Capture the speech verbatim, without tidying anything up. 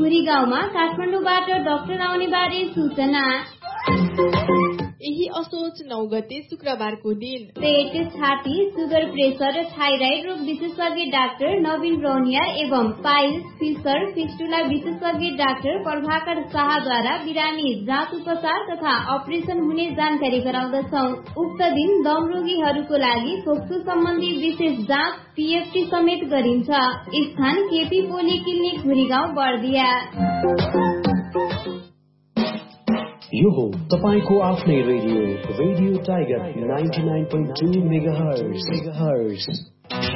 घुरी गाउँमा काठमाडौँबाट डाक्टर आउने बारे सूचना। यही असोज नौ गते शुक्रबारको दिन पेट, छाती, सुगर, प्रेसर र थाइराइड रोग विशेषज्ञ डाक्टर नवीन रौनिया एवं पाइल्स, फिसर, फिस्टुला विशेषज्ञ डाक्टर प्रभाकर शाहद्वारा बिरामी जाँच उपचार तथा अपरेसन हुने जानकारी गराउँदछौं। उक्त दिन दम रोगीहरूको लागि फोक्सो सम्बन्धी विशेष जाँच पीएफटी समेत गरिन्छ। स्थान केपी पोली क्लिनिक घुरीगाउँ बर्दिया। यो हो तपाईको आफ्नै radio radio tiger ninety nine point two megahertz.